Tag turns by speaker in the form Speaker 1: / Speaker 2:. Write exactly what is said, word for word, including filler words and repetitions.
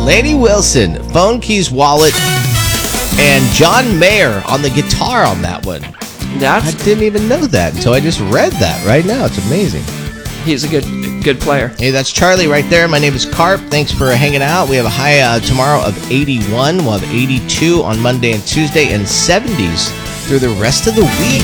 Speaker 1: Laney Wilson, phone keys, wallet, and John Mayer on the guitar on that one.
Speaker 2: That's,
Speaker 1: I didn't even know that until I just read that right now. It's amazing.
Speaker 2: He's a good good player.
Speaker 1: Hey, that's Charlie right there. My name is Carp. Thanks for hanging out. We have a high uh, tomorrow of eighty-one. We'll have eighty-two on Monday and Tuesday, and seventies through the rest of the week.